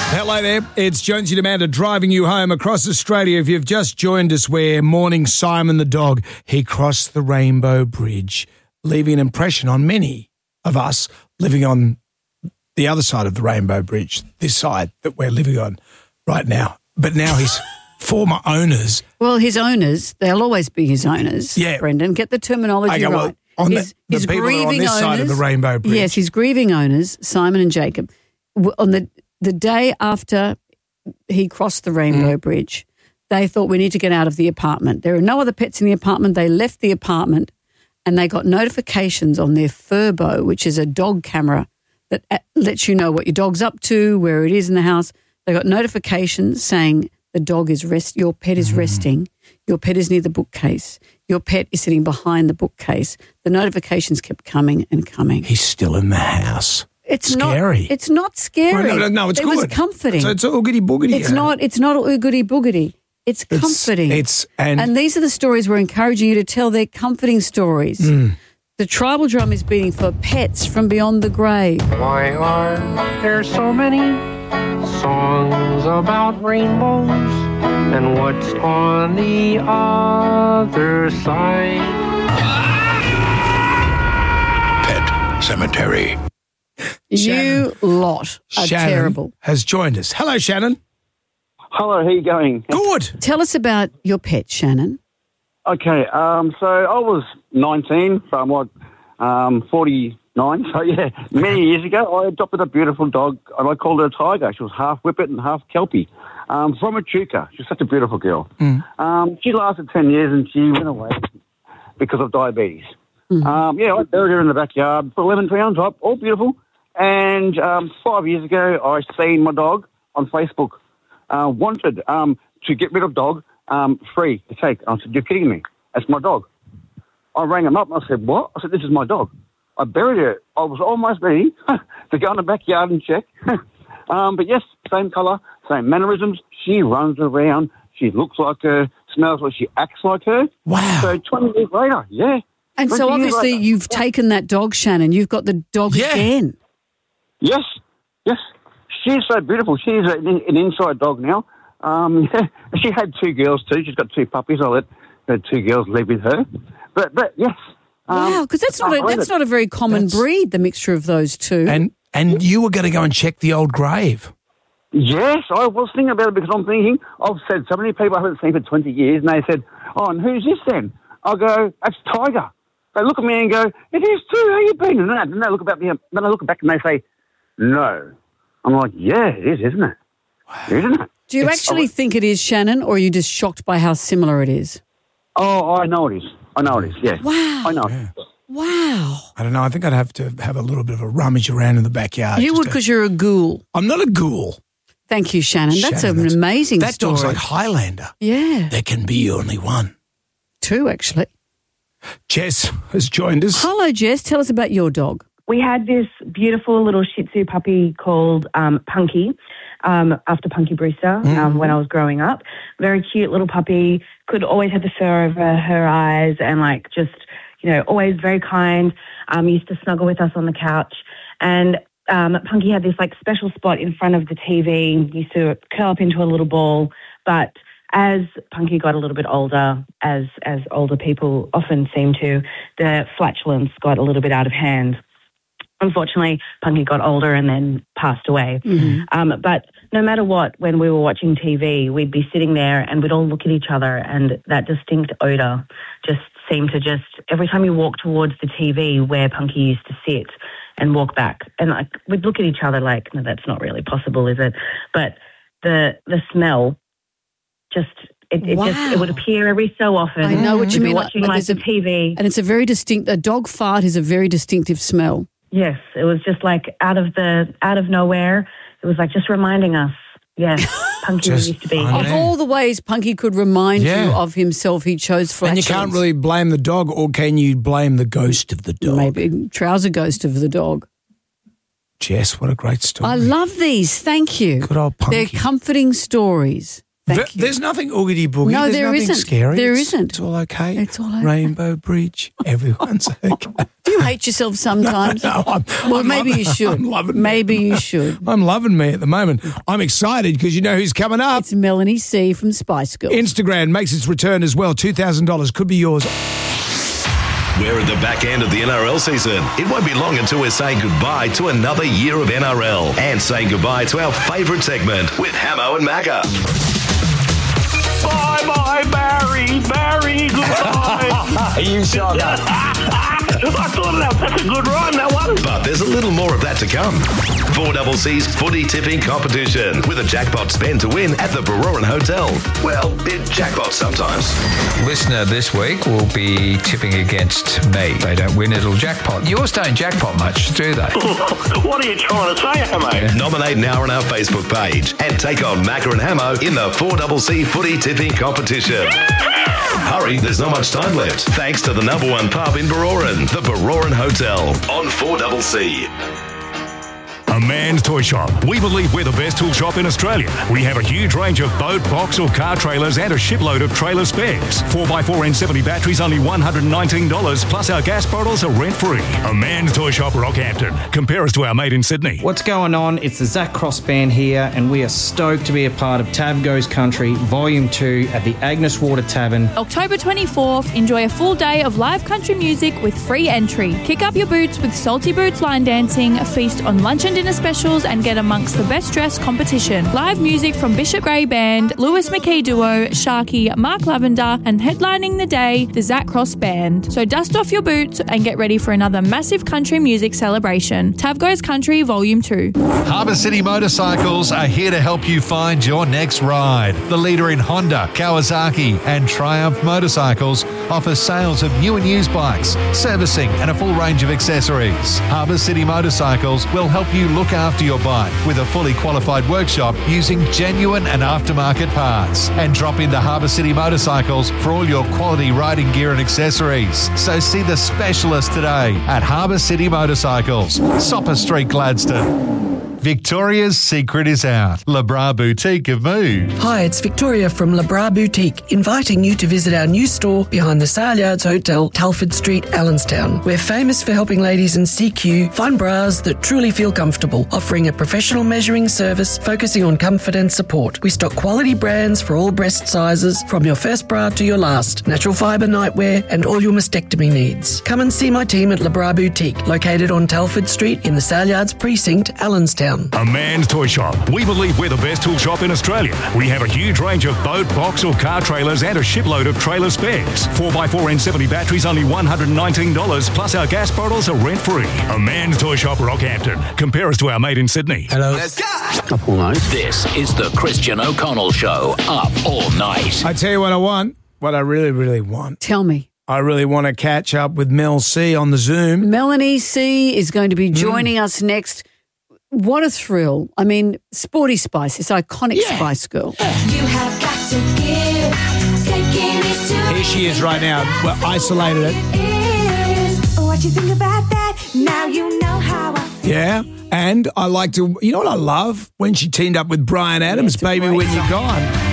Hello there, it's Jonesy and Amanda driving you home across Australia. If you've just joined us, we're mourning Simon the dog. He crossed the Rainbow Bridge, leaving an impression on many of us living on the other side of the Rainbow Bridge, this side that we're living on right now. But now his former owners... Well, his owners, they'll always be his owners, Brendan. Get the terminology right. On his people are on this side of the Rainbow Bridge. Yes, his grieving owners, Simon and Jacob, on the day after he crossed the Rainbow Bridge, they thought we need to get out of the apartment. There are no other pets in the apartment. They left the apartment and they got notifications on their Furbo, which is a dog camera that lets you know what your dog's up to, where it is in the house. They got notifications saying the dog is your pet is resting, your pet is near the bookcase, your pet is sitting behind the bookcase. The notifications kept coming and coming. He's still in the house. It's scary. It's not scary. Well, no, it's good. It was comforting. So it's oogity boogity. It's not oogity boogity. It's comforting. And these are the stories we're encouraging you to tell. They're comforting stories. The tribal drum is beating for pets from beyond the grave. Why are there so many songs about rainbows? And what's on the other side? Pet Cemetery. You lot are Shannon terrible. Has joined us. Hello, Shannon. Hello, how you going? Good. Tell us about your pet, Shannon. Okay, so I was 19, so I'm like 49. So, yeah, many years ago, I adopted a beautiful dog, and I called her a Tiger. She was half Whippet and half Kelpie from Echuca. She's such a beautiful girl. She lasted 10 years, and she went away because of diabetes. I buried her in the backyard, put 11 pounds up, all beautiful. And 5 years ago, I seen my dog on Facebook, wanted to get rid of dog, free to take. I said, you're kidding me. That's my dog. I rang him up and I said, what? I said, this is my dog. I buried her. I was almost ready to go in the backyard and check. But yes, same colour, same mannerisms. She runs around. She looks like her, smells like she acts like her. Wow. So 20 years later, yeah. And so obviously you've taken that dog, Shannon. You've got the dog again. Yes. She's so beautiful. She's an inside dog now. She had two girls too. She's got two puppies. I let the two girls live with her. But yes. Wow, because that's not a very common breed, the mixture of those two. And you were going to go and check the old grave. Yes, I was thinking about it because I'm thinking, I've said so many people I haven't seen for 20 years, and they said, oh, and who's this then? I'll go, that's Tiger. They look at me and go, it is too, how you been? And then they look back and they say, no. I'm like, yeah, it is, isn't it? Wow. Isn't it? Do you actually think it is, Shannon, or are you just shocked by how similar it is? Oh, I know it is, yeah. Wow. I know. Yeah. Wow. I don't know. I think I'd have to have a little bit of a rummage around in the backyard. You would because you're a ghoul. I'm not a ghoul. Thank you, Shannon. That's an amazing story. That dog's like Highlander. Yeah. There can be only one. Two, actually. Jess has joined us. Hello, Jess. Tell us about your dog. We had this beautiful little Shih Tzu puppy called Punky, after Punky Brewster when I was growing up. Very cute little puppy, could always have the fur over her eyes and always very kind, used to snuggle with us on the couch. And Punky had this special spot in front of the TV, used to curl up into a little ball, but as Punky got a little bit older, as older people often seem to, the flatulence got a little bit out of hand. Unfortunately, Punky got older and then passed away. But no matter what, when we were watching TV, we'd be sitting there and we'd all look at each other, and that distinct odour just seemed to every time you walk towards the TV where Punky used to sit and walk back, and we'd look at each other like, no, that's not really possible, is it? But the smell it would appear every so often. I know what you mean. Watching the TV. And it's a dog fart is a very distinctive smell. Yes, it was just out of nowhere. It was just reminding us, yes, Punky used to be. Of all the ways Punky could remind you of himself, he chose flatulence. And you can't really blame the dog, or can you blame the ghost of the dog? Maybe trouser ghost of the dog. Jess, what a great story. I love these. Thank you. Good old Punky. They're comforting stories Thank you. There's nothing oogity boogie. No, There's there nothing isn't. scary. There It's- isn't. It's all okay. It's all okay. Rainbow Bridge. Everyone's okay. Do you hate yourself sometimes? No, Well, maybe you should. I'm loving me. Maybe you should. I'm loving me at the moment. I'm excited because you know who's coming up. It's Melanie C from Spice Girls. Instagram makes its return as well. $2,000 could be yours. We're at the back end of the NRL season. It won't be long until we're saying goodbye to another year of NRL and saying goodbye to our favourite segment with Hamo and Magga. Bye-bye, Barry. Barry, goodbye. You shocker. I thought that's a good rhyme, that one. But there's a little more of that to come. 4CC's footy tipping competition with a jackpot spend to win at the Baroran Hotel. Well, it jackpots sometimes. Listener this week will be tipping against me. They don't win, it'll jackpot. Yours don't jackpot much, do they? What are you trying to say, Hamo? Nominate now on our Facebook page and take on Macca and Hamo in the 4CC footy tipping competition. Hurry, there's not much time left. Thanks to the #1 pub in Baroran, the Baroran Hotel on 4CC. A Man's Toy Shop. We believe we're the best tool shop in Australia. We have a huge range of boat, box or car trailers and a shipload of trailer spares. 4x4 N70 batteries only $119, plus our gas bottles are rent-free. A Man's Toy Shop, Rockhampton. Compare us to our mate in Sydney. What's going on? It's the Zach Cross Band here, and we are stoked to be a part of Tab Goes Country Volume 2 at the Agnes Water Tavern. October 24th, enjoy a full day of live country music with free entry. Kick up your boots with Salty Boots line dancing, a feast on lunch and dinner specials, and get amongst the best dressed competition. Live music from Bishop Gray Band, Lewis McKee Duo, Sharky, Mark Lavender, and headlining the day, the Zach Cross Band. So dust off your boots and get ready for another massive country music celebration. Tab Goes Country Volume 2. Harbour City Motorcycles are here to help you find your next ride. The leader in Honda, Kawasaki and Triumph motorcycles offers sales of new and used bikes, servicing and a full range of accessories. Harbour City Motorcycles will help you look after your bike with a fully qualified workshop using genuine and aftermarket parts. And drop into Harbour City Motorcycles for all your quality riding gear and accessories. So see the specialist today at Harbour City Motorcycles, Sopper Street, Gladstone. Victoria's secret is out. Le Bras Boutique have moved. Hi, it's Victoria from Le Bras Boutique, inviting you to visit our new store behind the Sale Yards Hotel, Telford Street, Allenstown. We're famous for helping ladies in CQ find bras that truly feel comfortable, offering a professional measuring service focusing on comfort and support. We stock quality brands for all breast sizes, from your first bra to your last, natural fibre nightwear and all your mastectomy needs. Come and see my team at Le Bras Boutique, located on Telford Street in the Sale Yards Precinct, Allenstown. A Man's Toy Shop. We believe we're the best tool shop in Australia. We have a huge range of boat, box or car trailers and a shipload of trailer spares. 4x4 N70 batteries only $119, plus our gas bottles are rent-free. A Man's Toy Shop, Rockhampton. Compare us to our mate in Sydney. Hello. Up all night. This is the Christian O'Connell Show. Up all night. I tell you what I want, what I really, really want. Tell me. I really want to catch up with Mel C on the Zoom. Melanie C is going to be joining us next. What a thrill. I mean, Sporty Spice, this iconic Spice Girl. You have got to give. Taking it to Here she is right now. We're isolated it. What you think about that? Now you know how I feel. Yeah, and I like to, you know what I love? When she teamed up with Bryan Adams, Baby When You're Gone.